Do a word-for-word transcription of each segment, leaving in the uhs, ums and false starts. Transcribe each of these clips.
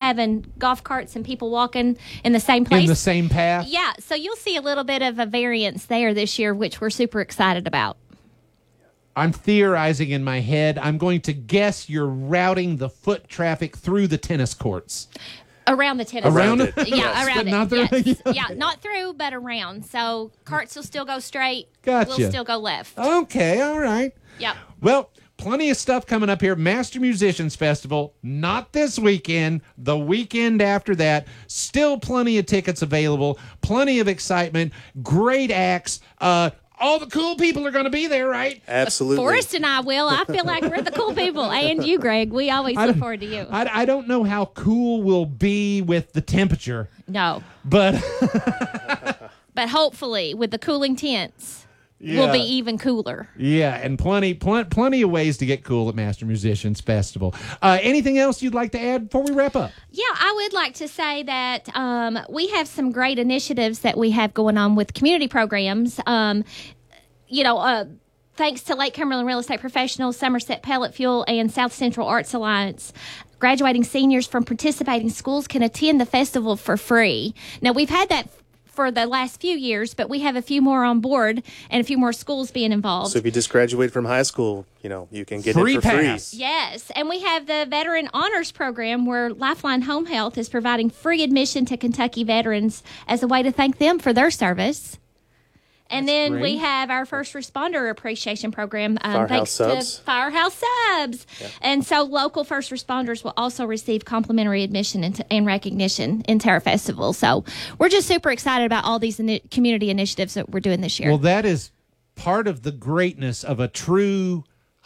having golf carts and people walking in the same place. In the same path? Yeah, so you'll see a little bit of a variance there this year, which we're super excited about. I'm theorizing in my head. I'm going to guess you're routing the foot traffic through the tennis courts. Around the tennis Around court. it? Yeah, Yes. around But it. not through? Yes. Yeah, not through, but around. So carts will still go straight. Gotcha. We'll still go left. Okay, all right. Yep. Well, plenty of stuff coming up here. Master Musicians Festival, not this weekend, the weekend after that. Still plenty of tickets available, plenty of excitement, great acts. Uh, all the cool people are going to be there, right? Absolutely. Forrest and I will. I feel like we're the cool people. And you, Greg. We always I look don't- forward to you. I, I don't know how cool we'll be with the temperature, No. but But hopefully, with the cooling tents, Yeah. we'll be even cooler. yeah, and plenty, pl- plenty of ways to get cool at Master Musicians Festival. Uh, anything else you'd like to add before we wrap up? Yeah, I would like to say that um, we have some great initiatives that we have going on with community programs. Um, you know, uh, thanks to Lake Cumberland Real Estate Professionals, Somerset Pellet Fuel, and South Central Arts Alliance, graduating seniors from participating schools can attend the festival for free. Now, we've had that for the last few years, but we have a few more on board and a few more schools being involved. So if you just graduate from high school, you know, you can get Free it for pass. free. Yes, and we have the Veteran Honors Program where Lifeline Home Health is providing free admission to Kentucky veterans as a way to thank them for their service. And That's then great. we have our First Responder Appreciation Program, um, Firehouse thanks Subs. to Firehouse Subs. And so local first responders will also receive complimentary admission into, and recognition into our festival. So we're just super excited about all these ini- community initiatives that we're doing this year. Well, that is part of the greatness of a true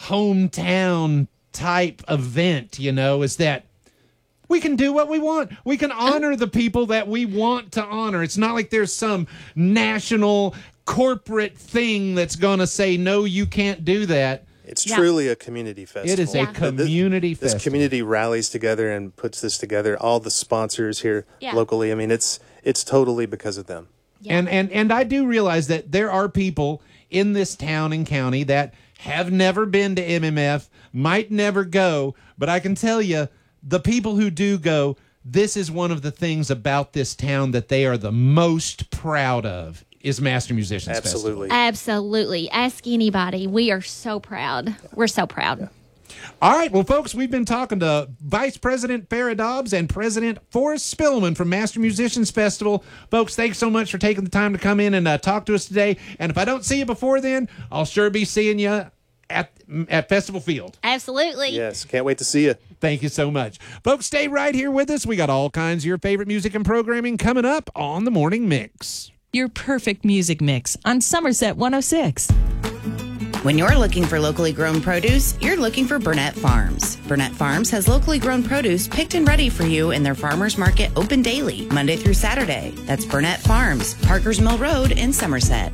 hometown type event, you know, is that we can do what we want. We can honor the people that we want to honor. It's not like there's some national corporate thing that's going to say, no, you can't do that. It's Yeah. truly a community festival. It is Yeah. a community This festival. community rallies together and puts this together. All the sponsors here Yeah. locally. I mean, it's it's totally because of them. Yeah. And, and, and I do realize that there are people in this town and county that have never been to M M F, might never go, but I can tell you, the people who do go, this is one of the things about this town that they are the most proud of, is Master Musicians Absolutely. Absolutely. Ask anybody. We are so proud. We're so proud. Festival. All right, well, folks, we've been talking to Vice President Farrah Dobbs and President Forrest Spillman from Master Musicians Festival. Folks, thanks so much for taking the time to come in and uh, talk to us today. And if I don't see you before then, I'll sure be seeing you at, at Festival Field. Absolutely. Yes, can't wait to see you. Thank you so much. Folks, stay right here with us. We got all kinds of your favorite music and programming coming up on The Morning Mix. Your perfect music mix on Somerset one oh six. When you're looking for locally grown produce, you're looking for Burnett Farms. Burnett Farms has locally grown produce picked and ready for you in their farmers market open daily, Monday through Saturday. That's Burnett Farms, Parkers Mill Road in Somerset.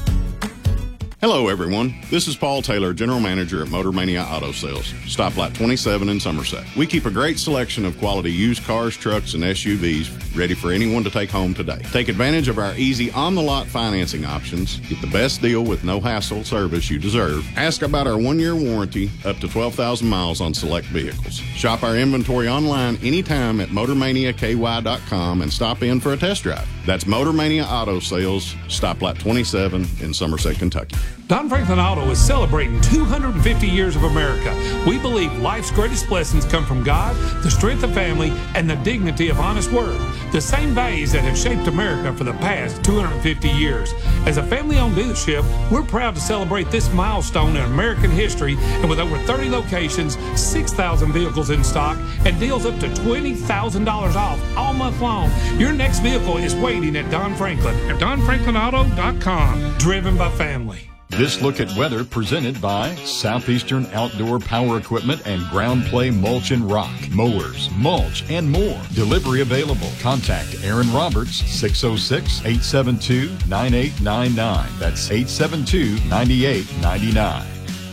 Hello, everyone. This is Paul Taylor, General Manager at Motor Mania Auto Sales, Stoplight twenty-seven in Somerset. We keep a great selection of quality used cars, trucks, and S U Vs ready for anyone to take home today. Take advantage of our easy on-the-lot financing options. Get the best deal with no hassle service you deserve. Ask about our one-year warranty, up to twelve thousand miles on select vehicles. Shop our inventory online anytime at motor mania k y dot com and stop in for a test drive. That's Motor Mania Auto Sales, Stoplight twenty-seven in Somerset, Kentucky. Don Franklin Auto is celebrating two hundred fifty years of America. We believe life's greatest blessings come from God, the strength of family, and the dignity of honest work. The same values that have shaped America for the past two hundred fifty years. As a family-owned dealership, we're proud to celebrate this milestone in American history, and with over thirty locations, six thousand vehicles in stock, and deals up to twenty thousand dollars off all month long, your next vehicle is waiting at Don Franklin at don franklin auto dot com. Driven by family. This look at weather presented by Southeastern Outdoor Power Equipment and Ground Play Mulch and Rock, Mowers, Mulch, and more. Delivery available. Contact Aaron Roberts, six oh six, eight seven two, nine eight nine nine. That's eight seven two, nine eight nine nine.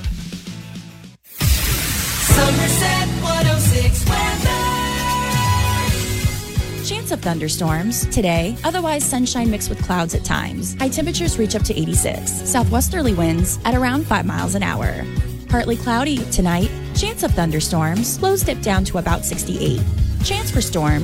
Somerset one oh six weather. Chance of thunderstorms today, otherwise sunshine mixed with clouds at times. High temperatures reach up to eighty-six. Southwesterly winds at around five miles an hour. Partly cloudy tonight. Chance of thunderstorms. Lows dip down to about sixty-eight. Chance for storms